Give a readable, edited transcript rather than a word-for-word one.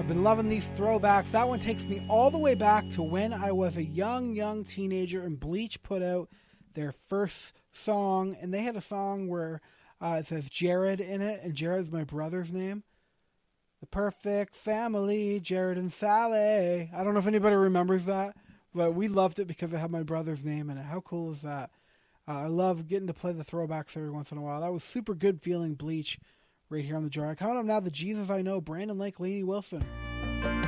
I've been loving these throwbacks. That one takes me all the way back to when I was a young teenager and Bleach put out their first song. And they had a song where it says Jared in it, and Jared's my brother's name. The Perfect Family, Jared and Sally. I don't know if anybody remembers that, but we loved it because it had my brother's name in it. How cool is that? I love getting to play the throwbacks every once in a while. That was super good feeling Bleach right here on the jar. Coming up now, the Jesus I Know, Brandon Lake, Lainey Wilson.